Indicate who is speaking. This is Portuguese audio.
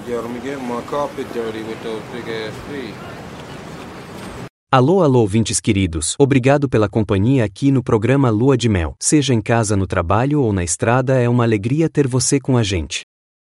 Speaker 1: Yeah, let me get my carpet dirty with those big ass feet.
Speaker 2: Alô, alô, ouvintes queridos, obrigado pela companhia aqui no programa Lua de Mel. Seja em casa, no trabalho ou na estrada, é uma alegria ter você com a gente.